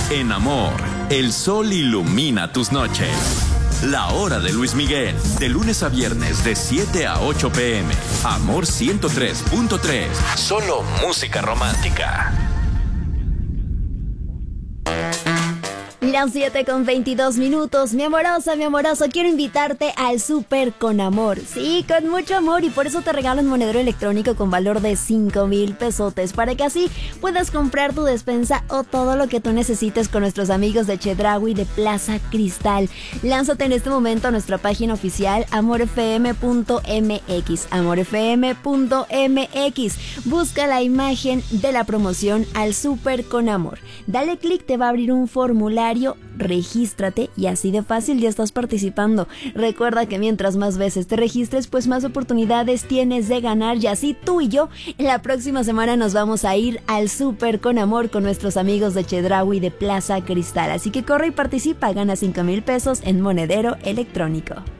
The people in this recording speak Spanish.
En amor, el sol ilumina tus noches. La hora de Luis Miguel, de lunes a viernes de 7 a 8 p.m. Amor 103.3. Solo música romántica. Las 7:22. Mi amoroso, quiero invitarte al Súper con Amor. Sí, con mucho amor, y por eso te regalo un monedero electrónico con valor de 5,000 pesotes, para que así puedas comprar tu despensa o todo lo que tú necesites con nuestros amigos de Chedraui de Plaza Cristal. Lánzate en este momento a nuestra página oficial amorfm.mx. Busca la imagen de la promoción al Súper con Amor. Dale clic, te va a abrir un formulario. Regístrate y así de fácil ya estás participando. Recuerda que mientras más veces te registres, pues más oportunidades tienes de ganar, y así tú y yo la próxima semana nos vamos a ir al Súper con Amor con nuestros amigos de Chedraui de Plaza Cristal. Así que corre y participa, gana 5,000 pesos en monedero electrónico.